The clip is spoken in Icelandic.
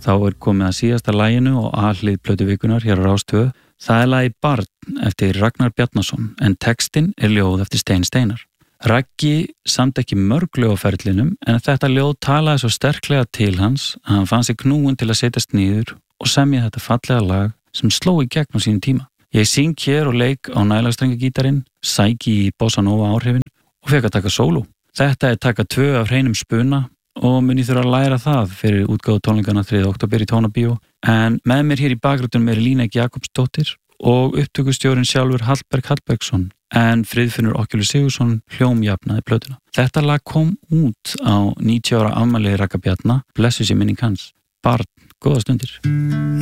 Þá komið að síðasta laginu og A-hlið plötu vikunar hér á Rás 2. Það lagið Barn eftir Ragnar Bjarnason en textinn ljóð eftir Stein Steinar. Raggi samt ekki mörg lög á ferlinum en þetta ljóð talaði svo sterklega til hans að hann fann sig knúinn til að setjast niður og semja þetta fallega lag sem sló í gegn á sínum tíma. Ég syng hér og leik á nælastrengagítarinn, sæki í bossa nova áhrifin og fekk að taka sóló. Þetta taka 2 af hreinum spuna og mun ég þurfa að læra það fyrir útgáfu tónleikana 3. október í Tónabíó. En með mér hér í bakgröndunum Líneik Jakobsdóttir og upptökustjórinn sjálfur Hallberg Hallbergsson en Friðfinnur Okkjölur Sigurðsson hljómjafnaði plötuna. Þetta lag kom út á 90 ára afmæli Ragga Bjarna, blessuð sé minning hans. Barn, góða stundir.